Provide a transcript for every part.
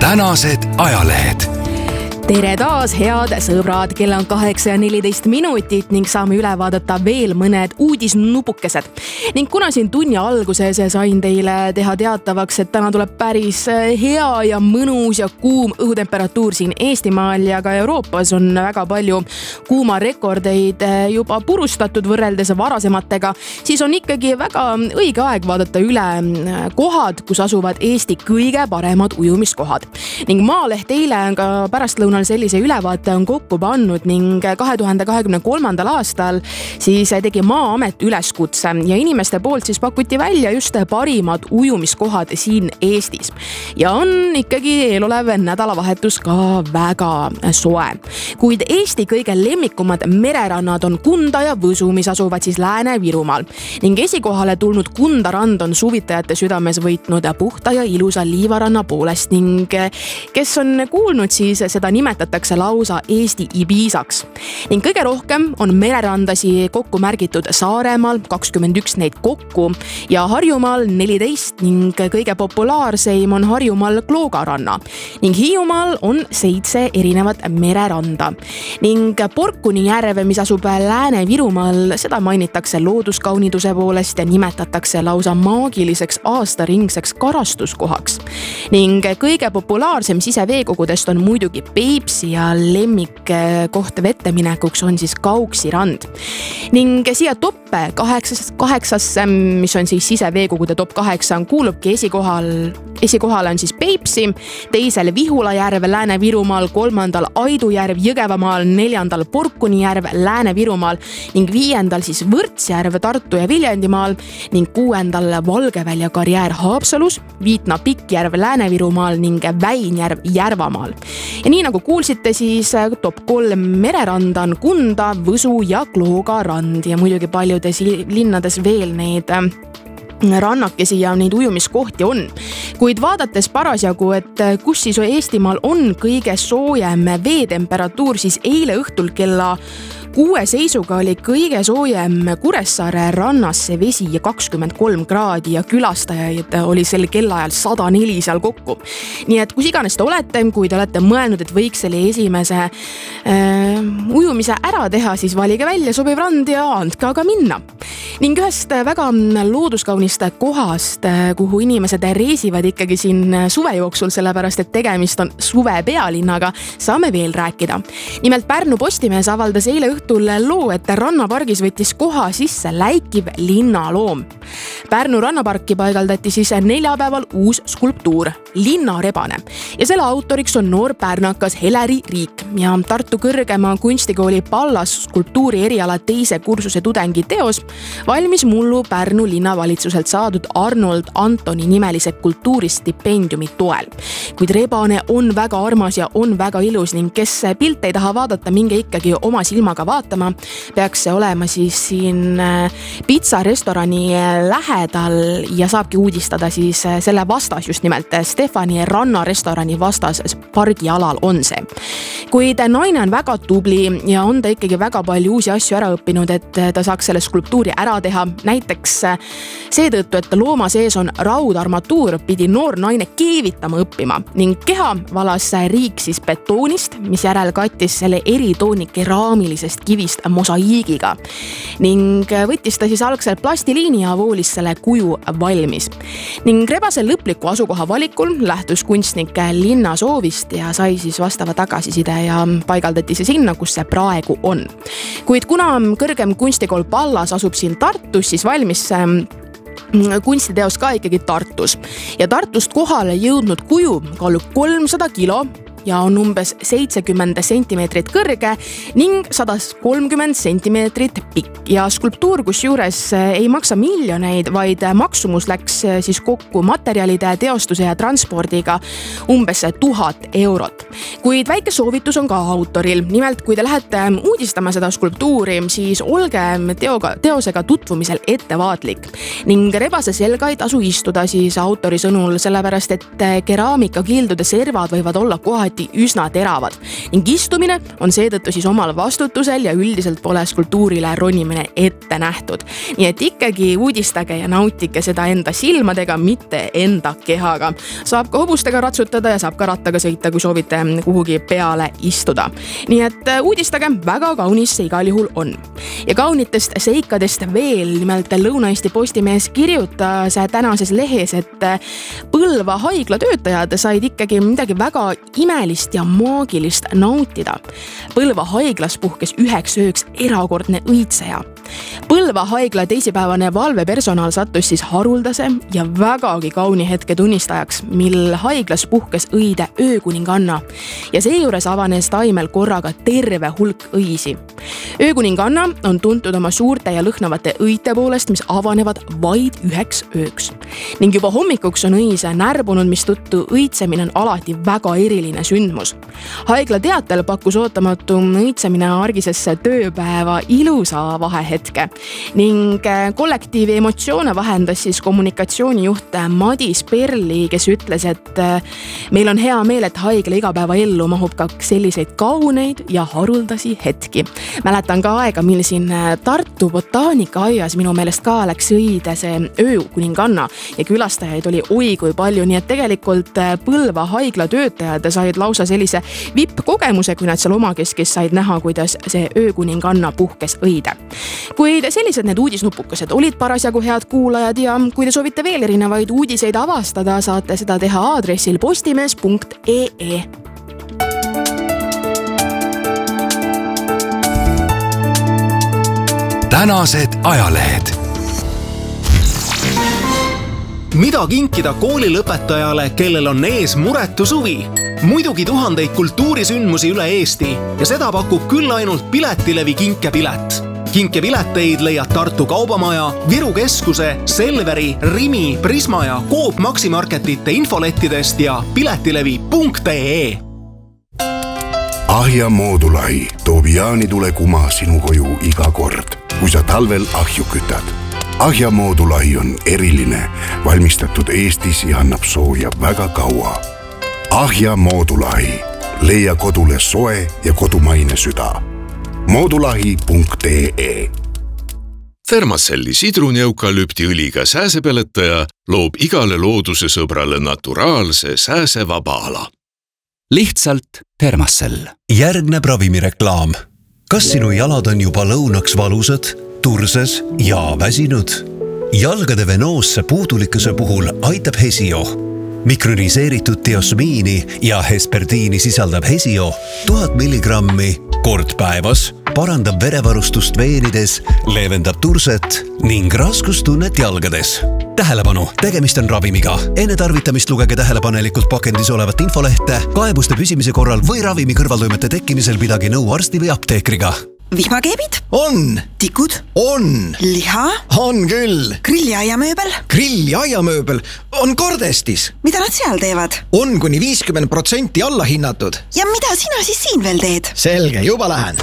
tänased ajalehed. Tere taas, head sõbrad, kell on 8:14 ning saame üle vaadata veel mõned uudisnupukesed. Ning kuna siin tunni alguses sain teile teha teatavaks, et täna tuleb päris hea ja mõnus ja kuum õhutemperatuur siin Eestimaal ja ka Euroopas on väga palju kuumarekordeid juba purustatud võrreldes varasematega, siis on ikkagi väga õige aeg vaadata üle kohad, kus asuvad Eesti kõige paremad ujumiskohad. Ning Maaleht eile ka pärastlõunal sellise ülevaate on kokku pannud ning 2023. aastal siis tegi Maa-amet üleskutse ja inimeste poolt siis pakuti välja just parimad ujumiskohad siin Eestis. Ja on ikkagi eelolev nädalavahetus ka väga soe. Kuid Eesti kõige lemmikumad mererannad on Kunda ja Võsu, mis asuvad siis Lääne-Virumaal. Ning esikohale tulnud Kunda rand on suvitajate südames võitnud puhta ja ilusa liivaranna poolest ning kes on kuulnud, siis seda nimetatakse lausa Eesti Ibizaks. Ning kõige rohkem on mererandasi kokku märgitud Saaremaal, 21 neid kokku ja Harjumaal 14 ning kõige populaarseim on Harjumaal Kloogaranna. Ning Hiiumaal on 7 erinevat mereranda. Ning Porkuni järv, mis asub Lääne-Virumaal, seda mainitakse looduskauniduse poolest ja nimetatakse lausa maagiliseks aastaringseks karastuskohaks. Ning kõige populaarsem siseveekogudest on muidugi Peipsi ja lemmikkoht vette minekuks on siis Kauksi rand. Ning siia top 8, mis on siis siseveekogude top 8, kuulubki esikohal on siis Peipsi, teisel Vihula järv Lääne-Virumaal, 3. Aidujärv Jõgevamaal, 4. Porkuni järv Lääne-Virumaal ning 5. siis Võrtsjärv Tartu ja Viljandimaal ning 6. Valgevälja karjäär Haapsalus, Viitna Pikkjärv Lääne-Virumaal ning Väinjärv Järvamaal. Ja nii nagu kuulsite, siis top 3 mereranda on Kunda, Võsu ja Klooga rand ja muidugi paljudes linnades veel neid rannakesi ja neid ujumiskohti on. Kuid vaadates parasjagu, et kus siis Eestimaal on kõige soojem veetemperatuur, siis eile õhtul kella 6 seisuga oli kõige soojem Kuressaare rannas see vesi 23 kraadi ja külastajaid oli sel kellaajal 104 seal kokku. Nii et kus iganes te olete, kui te olete mõelnud, et võiks selle esimese ujumise ära teha, siis valige välja sobiv rand ja andke aga minna. Ning ühest väga looduskaunist kohast, kuhu inimesed reisivad ikkagi siin suve jooksul, sellepärast et tegemist on suve pealinnaga, saame veel rääkida. Nimelt Pärnu Postimees avaldas eile õhtul loo, et rannapargis võttis koha sisse läikiv linnaloom. Pärnu rannaparki paigaldati siis neljapäeval uus skulptuur, linnarebane. Ja selle autoriks on noor pärnakas Heleri Riik ja Tartu Kõrgema kunstikooli Pallas skulptuuri eriala teise kursuse tudengi teos valmis mullu Pärnu linnavalitsuselt saadud Arnold Antoni nimelise kultuuristipendiumi toel. Kuid rebane on väga armas ja on väga ilus ning kes pilte ei taha vaadata, minge ikkagi oma silmaga vaatama. Peaks see olema siis siin pitsarestorani lähedal ja saabki uudistada siis selle vastas, just nimelt Stefani rannarestorani vastas pargialal on see. Kuid naine on väga tubli ja on ta ikkagi väga palju uusi asju ära õppinud, et ta saaks selle skulptuuri ära teha. Näiteks seetõttu, et looma sees on raudarmatuur, pidi noor naine keevitama õppima ning keha valas Riik siis betoonist, mis järel kattis selle eritooni keraamilisest kivist mosaiigiga ning võttis ta siis algselt plastiliini ja voolis selle kuju valmis. Ning rebase lõpliku asukoha valikul lähtus kunstnik linna soovist ja sai siis vastava tagasiside ja paigaldati see sinna, kus see praegu on. Kuid kuna kõrgem kunstikool Pallas asub siin Tartus, siis valmis kunstiteos ka ikkagi Tartus. Ja Tartust kohale jõudnud kuju kaalub 300 kilo ja on umbes 70 sentimeetrit kõrge ning 130 sentimeetrit pikk. Ja skulptuur, kus juures ei maksa miljoneid, vaid maksumus läks siis kokku materjalide, teostuse ja transpordiga umbes 1000 eurot. Kuid väike soovitus on ka autoril. Nimelt, kui te lähete uudistama seda skulptuuri, siis olge teosega tutvumisel ettevaatlik. Ning rebase selga ei tasu istuda siis autori sõnul, sellepärast et keraamikakildude servad võivad olla kohati alati üsna teravad ning istumine on seetõttu siis omal vastutusel ja üldiselt pole skulptuurile ronimine ette nähtud. Nii et ikkagi uudistage ja nautige seda enda silmadega, mitte enda kehaga. Saab ka hobustega ratsutada ja saab ka rattaga sõita, kui soovite kuhugi peale istuda. Nii et uudistage, väga kaunis see igal juhul on. Ja kaunitest seikadest veel, nimelt Lõuna-Eesti Postimees kirjutas tänases lehes, et Põlva haigla töötajad said ikkagi midagi väga imelist ja maagilist nautida. Põlva haiglas puhkes 9 ööks erakordne õitseja. Põlva haigla teisipäevane valvepersonal sattus siis haruldase ja vägagi kauni hetke tunnistajaks, mil haiglas puhkes õide öökuninganna ja seejuures avanes taimel korraga terve hulk õisi. Öökuninganna on tuntud oma suurte ja lõhnavate õite poolest, mis avanevad vaid 1 ööks. Ning juba hommikuks on õis närbunud, mistõttu õitsemine on alati väga eriline sündmus. Haigla teatel pakkus ootamatu õitsemine argisesse tööpäeva ilusa vahehetke ning kollektiivi emotsioone vahendas siis kommunikatsioonijuht Madis Perli, kes ütles, et meil on hea meel, et haigla igapäeva ellu mahub ka selliseid kauneid ja haruldasi hetki. Mäletan ka aega, mil siin Tartu botaanikaaias minu meelest ka läks õide see öökuninganna ja külastajaid oli oi kui palju, nii et tegelikult Põlva haigla töötajad said lausa sellise vipp-kogemuse, kui nad seal omakeskis said näha, kuidas see öökuninganna puhkes õide. Kuid sellised need uudisnupukesed olid parasjagu head kuulajad ja kui te soovite veel erinevaid uudiseid avastada, saate seda teha aadressil postimees.ee. Tänased ajalehed. Mida kinkida koolilõpetajale, kellel on ees muretu suvi? Muidugi tuhandeid kultuurisündmusi üle Eesti ja seda pakub küll ainult Piletilevi kinkepilet. Kinkepileteid leiad Tartu Kaubamaja, Viru Keskuse, Selveri, Rimi, Prisma ja Coop Maximarketite infolettidest ja piletilevi.ee. Ahja Moodulahi toob jaanitule kuma sinu koju iga kord, kui sa talvel ahju kütad. Ahja Moodulahi on eriline, valmistatud Eestis ja annab sooja väga kaua. Ahja Moodulahi. Leia kodule soe ja kodumaine süda. Moodulahi.ee. Thermacelli sidruneukalüptiõliga sääsepeletaja loob igale looduse sõbrale naturaalse sääsevaba ala. Lihtsalt Thermacell. Järgneb ravimireklaam. Kas sinu jalad on juba lõunaks valusad, turses ja väsinud? Jalgade venoosse puudulikkuse puhul aitab Hesio. Mikroniseeritud diosmiini ja hesperdiini sisaldab Hesio 1000 milligrammi kord päevas, parandab verevarustust veenides, leevendab turset ning raskustunnet jalgades. Tähelepanu, tegemist on ravimiga. Enne tarvitamist lugege tähelepanelikult pakendis olevat infolehte, kaebuste püsimise korral või ravimi kõrvaltoimete tekkimisel pidage nõu arsti või apteekriga. Vihmakeebid? On. Tikud? On. Liha? On küll. Grilliaiamööbel? Grilliaiamööbel on Kardestis. Mida nad seal teevad? On kuni 50% alla hinnatud. Ja mida sina siis siin veel teed? Selge, juba lähen.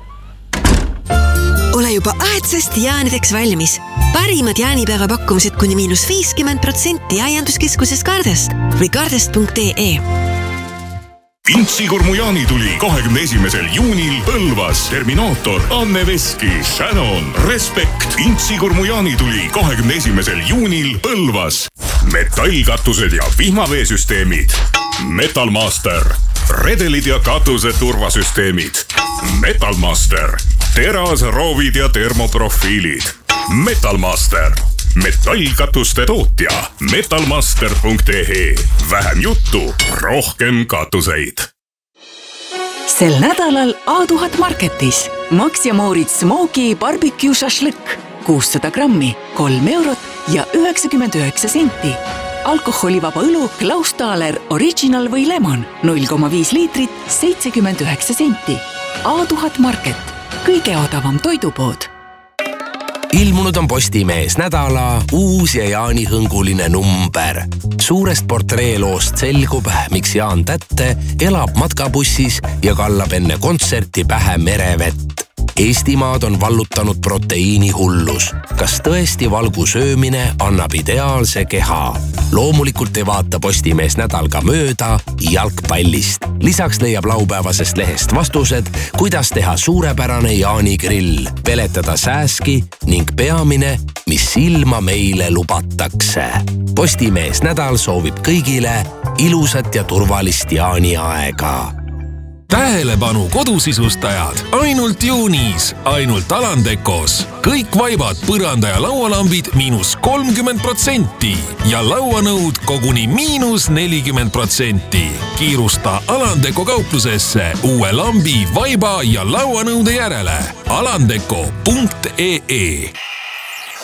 Ole juba aedsasti jaanideks valmis. Parimad jaanipäeva pakkumised kuni -50% aianduskeskuses Kardest või kardest.ee. Intsikurmu jaanituli 21. juunil Põlvas. Terminaator, Anne Veski, Shannon, Respekt. Intsikurmu jaanituli 21. juunil Põlvas. Metallkatused ja vihmaveesüsteemid. Metalmaster. Redelid ja katuse turvasüsteemid. Metalmaster. Terasroovid ja termoprofiilid. Metalmaster. Metallkatuste tootja. Metalmaster.ee. Vähem juttu, rohkem katuseid. Sel nädalal A1000 Marketis Max ja Moritz Smoky Barbecue Shashlik 600 grammi, 3 eurot ja 99 senti. Alkoholivaba õlu Klausthaler Original või Lemon 0,5 liitrit, 79 senti. A1000 Market, kõige odavam toidupood. Ilmunud on Postimees nädala uus ja jaanihõnguline number. Suurest portreeloost selgub, miks Jaan Tätte elab matkabussis ja kallab enne kontserti pähe merevett. Eestimaad on vallutanud proteiini hullus. Kas tõesti valgu söömine annab ideaalse keha? Loomulikult ei vaata Postimees nädal ka mööda jalgpallist. Lisaks leiab laupäevasest lehest vastused, kuidas teha suurepärane jaanikrill, peletada sääski ning peamine, mis silma meile lubatakse. Postimees nädal soovib kõigile ilusat ja turvalist jaaniaega. Tähelepanu kodusisustajaad, ainult juunis, ainult Alandekos. Kõik vaibad, põranda ja laualambid -30% ja lauanõud koguni -40%. Kiirusta Alandeko kauplusesse uue lambi, vaiba ja lauanõude järele. alandeko.ee